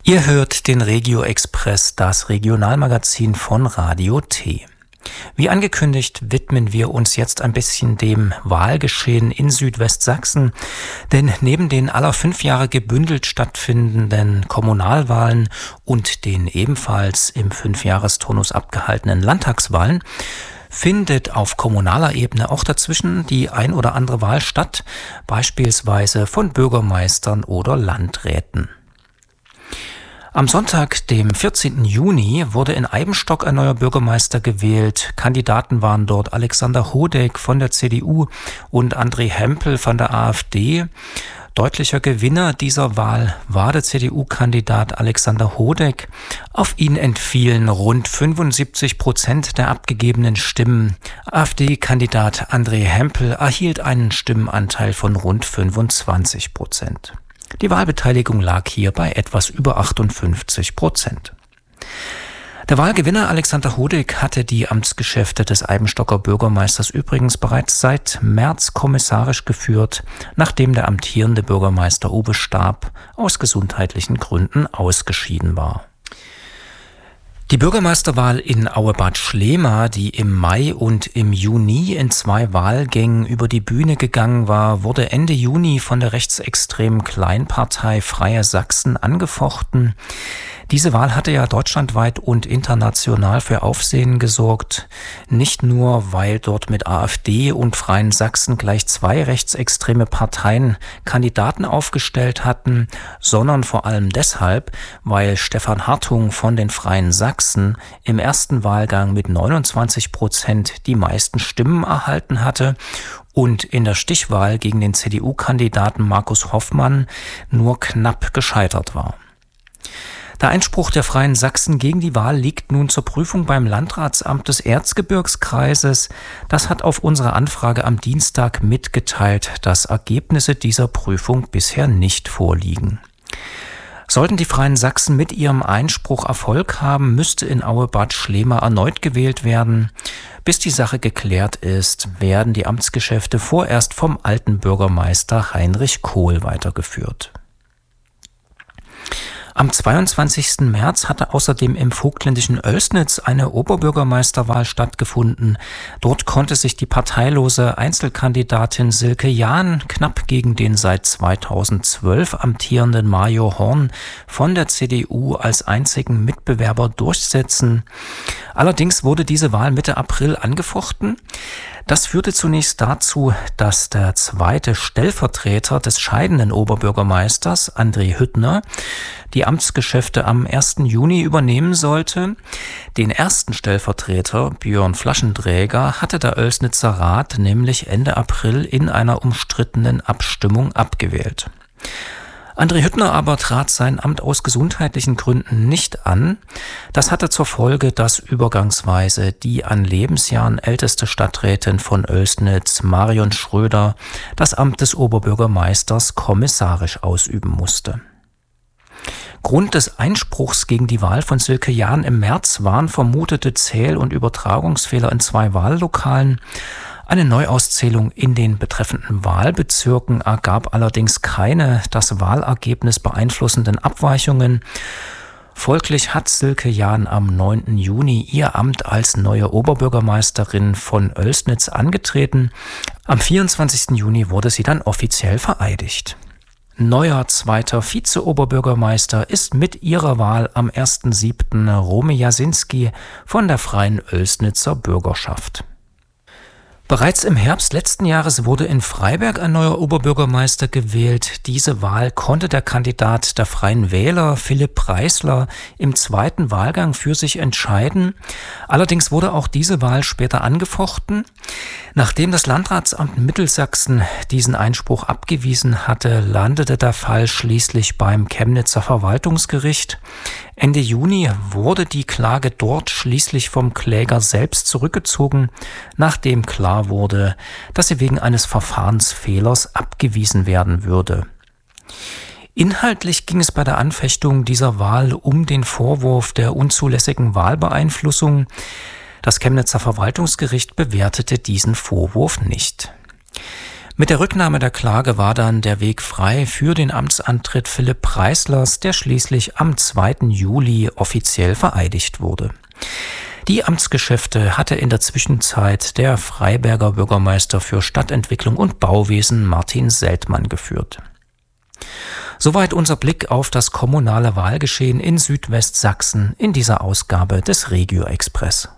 Ihr hört den Regio Express, das Regionalmagazin von Radio T. Wie angekündigt, widmen wir uns jetzt ein bisschen dem Wahlgeschehen in Südwestsachsen, denn neben den alle 5 Jahre gebündelt stattfindenden Kommunalwahlen und den ebenfalls im 5-Jahresturnus abgehaltenen Landtagswahlen findet auf kommunaler Ebene auch dazwischen die ein oder andere Wahl statt, beispielsweise von Bürgermeistern oder Landräten. Am Sonntag, dem 14. Juni, wurde in Eibenstock ein neuer Bürgermeister gewählt. Kandidaten waren dort Alexander Hodeck von der CDU und André Hempel von der AfD. Deutlicher Gewinner dieser Wahl war der CDU-Kandidat Alexander Hodeck. Auf ihn entfielen rund 75% der abgegebenen Stimmen. AfD-Kandidat André Hempel erhielt einen Stimmenanteil von rund 25%. Die Wahlbeteiligung lag hier bei etwas über 58%. Der Wahlgewinner Alexander Hodeck hatte die Amtsgeschäfte des Eibenstocker Bürgermeisters übrigens bereits seit März kommissarisch geführt, nachdem der amtierende Bürgermeister Uwe Staab aus gesundheitlichen Gründen ausgeschieden war. Die Bürgermeisterwahl in Auebad Schlema, die im Mai und im Juni in 2 Wahlgängen über die Bühne gegangen war, wurde Ende Juni von der rechtsextremen Kleinpartei Freie Sachsen angefochten. Diese Wahl hatte ja deutschlandweit und international für Aufsehen gesorgt. Nicht nur, weil dort mit AfD und Freien Sachsen gleich 2 rechtsextreme Parteien Kandidaten aufgestellt hatten, sondern vor allem deshalb, weil Stefan Hartung von den Freien Sachsen im ersten Wahlgang mit 29% die meisten Stimmen erhalten hatte und in der Stichwahl gegen den CDU-Kandidaten Markus Hoffmann nur knapp gescheitert war. Der Einspruch der Freien Sachsen gegen die Wahl liegt nun zur Prüfung beim Landratsamt des Erzgebirgskreises. Das hat auf unsere Anfrage am Dienstag mitgeteilt, dass Ergebnisse dieser Prüfung bisher nicht vorliegen. Sollten die Freien Sachsen mit ihrem Einspruch Erfolg haben, müsste in Auebad Schlema erneut gewählt werden. Bis die Sache geklärt ist, werden die Amtsgeschäfte vorerst vom alten Bürgermeister Heinrich Kohl weitergeführt. Am 22. März hatte außerdem im vogtländischen Oelsnitz eine Oberbürgermeisterwahl stattgefunden. Dort konnte sich die parteilose Einzelkandidatin Silke Jahn knapp gegen den seit 2012 amtierenden Mario Horn von der CDU als einzigen Mitbewerber durchsetzen. Allerdings wurde diese Wahl Mitte April angefochten. Das führte zunächst dazu, dass der zweite Stellvertreter des scheidenden Oberbürgermeisters, André Hüttner, die Amtsgeschäfte am 1. Juni übernehmen sollte. Den ersten Stellvertreter, Björn Flaschendräger, hatte der Oelsnitzer Rat nämlich Ende April in einer umstrittenen Abstimmung abgewählt. André Hüttner aber trat sein Amt aus gesundheitlichen Gründen nicht an. Das hatte zur Folge, dass übergangsweise die an Lebensjahren älteste Stadträtin von Oelsnitz, Marion Schröder, das Amt des Oberbürgermeisters kommissarisch ausüben musste. Grund des Einspruchs gegen die Wahl von Silke Jahn im März waren vermutete Zähl- und Übertragungsfehler in 2 Wahllokalen. Eine Neuauszählung in den betreffenden Wahlbezirken ergab allerdings keine das Wahlergebnis beeinflussenden Abweichungen. Folglich hat Silke Jahn am 9. Juni ihr Amt als neue Oberbürgermeisterin von Oelsnitz angetreten. Am 24. Juni wurde sie dann offiziell vereidigt. Neuer zweiter Vize-Oberbürgermeister ist mit ihrer Wahl am 1.7. Romy Jasinski von der Freien Oelsnitzer Bürgerschaft. Bereits im Herbst letzten Jahres wurde in Freiberg ein neuer Oberbürgermeister gewählt. Diese Wahl konnte der Kandidat der Freien Wähler, Philipp Preisler, im zweiten Wahlgang für sich entscheiden. Allerdings wurde auch diese Wahl später angefochten. Nachdem das Landratsamt Mittelsachsen diesen Einspruch abgewiesen hatte, landete der Fall schließlich beim Chemnitzer Verwaltungsgericht. Ende Juni wurde die Klage dort schließlich vom Kläger selbst zurückgezogen, nachdem klar wurde, dass sie wegen eines Verfahrensfehlers abgewiesen werden würde. Inhaltlich ging es bei der Anfechtung dieser Wahl um den Vorwurf der unzulässigen Wahlbeeinflussung. Das Chemnitzer Verwaltungsgericht bewertete diesen Vorwurf nicht. Mit der Rücknahme der Klage war dann der Weg frei für den Amtsantritt Philipp Preislers, der schließlich am 2. Juli offiziell vereidigt wurde. Die Amtsgeschäfte hatte in der Zwischenzeit der Freiberger Bürgermeister für Stadtentwicklung und Bauwesen Martin Seltmann geführt. Soweit unser Blick auf das kommunale Wahlgeschehen in Südwestsachsen in dieser Ausgabe des Regio Express.